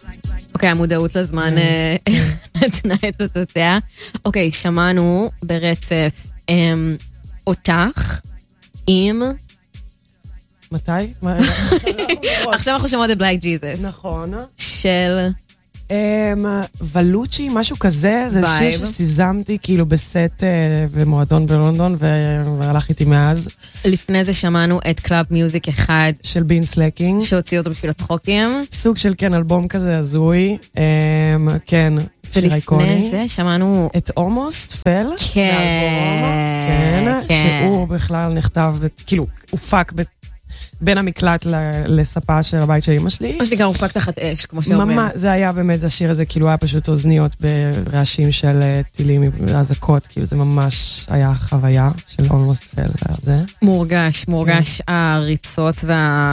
אוקיי, המודעות לזמן נתנה את אותותיה. אוקיי, שמענו ברצף אותך עם... מתי? עכשיו אנחנו שמעות את בלייק ג'יזוס. נכון. של... ולוצ'י, משהו כזה, זה שיר שסיזמתי כאילו בסט במועדון בלונדון, והלך איתי מאז. לפני זה שמענו את קלאב מיוזיק אחד. של בין סלקינג. שהוציא אותו בשביל הצחוקים. סוג של כן, אלבום כזה הזוי. כן, שיר אייקוני. ולפני זה שמענו... את Almost Fell. כן. שהוא בכלל נכתב, כאילו, הופק בין המקלט לספה של הבית של אמא שלי. מה שנקרא, הופק תחת אש, כמו שאומרים. זה היה באמת, השיר הזה, כאילו היה פשוט אוזניות ברעשים של טילים, הזקות, כאילו זה ממש היה חוויה של Almost Fell. מורגש הריצות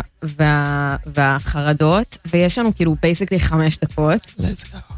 והחרדות, ויש לנו כאילו בייסיקלי 5 דקות. Let's go.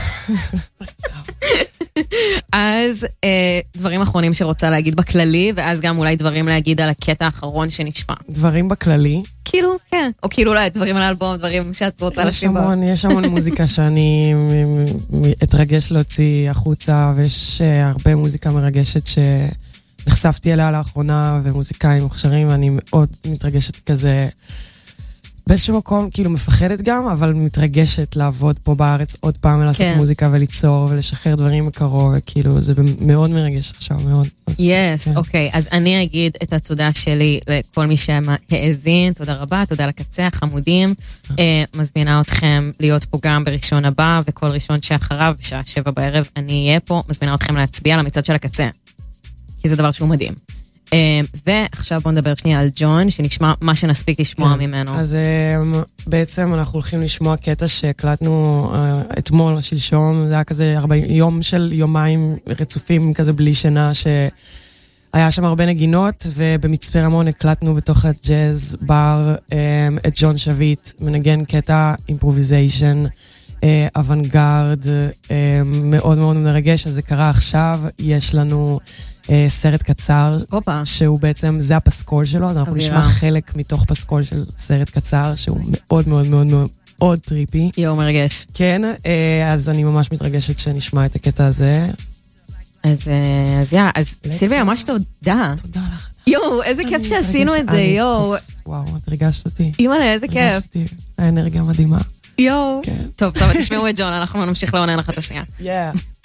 אז דברים אחרונים שרוצה להגיד בכללי, ואז גם אולי דברים להגיד על הקטע האחרון שנשמע. דברים בכללי? כאילו, כן. או כאילו אולי דברים על האלבום, דברים שאת רוצה לשים בו. יש המון מוזיקה שאני אתרגש להוציא החוצה, ויש הרבה מוזיקה מרגשת שנחשפתי אליה לאחרונה, ומוזיקאים מוכשרים, ואני מאוד מתרגשת כזה... באיזשהו מקום, כאילו מפחדת גם, אבל מתרגשת לעבוד פה בארץ עוד פעם, לעשות מוזיקה וליצור ולשחרר דברים מקרוב, וכאילו זה מאוד מרגש עכשיו, מאוד. יס, אוקיי, אז אני אגיד את התודה שלי לכל מי שהאזין, תודה רבה, תודה לקצה, החמודים, מזמינה אתכם להיות פה גם בראשון הבא, וכל ראשון שאחריו, בשעה 7 בערב, אני אהיה פה, מזמינה אתכם להצביע על המצעד של הקצה, כי זה דבר שהוא מדהים. ועכשיו בוא נדבר שנייה על ג'ון, שנשמע מה שנספיק לשמוע ממנו. אז בעצם אנחנו הולכים לשמוע קטע שהקלטנו אתמול, שלשום, זה היה כזה יום של יומיים רצופים, כזה בלי שינה, שהיה שם הרבה נגינות, ובמצפה רמון הקלטנו בתוך הג'אז בר את ג'ון שביט, מנגן קטע אימפרוביזיישן, אוונגרד, מאוד מאוד מרגש, אז זה קרה עכשיו, יש לנו... סרט קצר, שהוא בעצם, זה הפסקול שלו, אז אנחנו נשמע חלק מתוך פסקול של סרט קצר, שהוא מאוד מאוד מאוד מאוד טריפי. יו, מרגש. כן, אז אני ממש מתרגשת שנשמע את הקטע הזה. אז סילביה, ממש תודה. תודה לך. יו, איזה כיף שעשינו את זה, יו. וואו, את ריגשת אותי. אימא'לה, איזה כיף. האנרגיה מדהימה. יו. טוב, תשמעו את ג'ון, אנחנו נמשיך לעונן אחת השנייה. Yeah.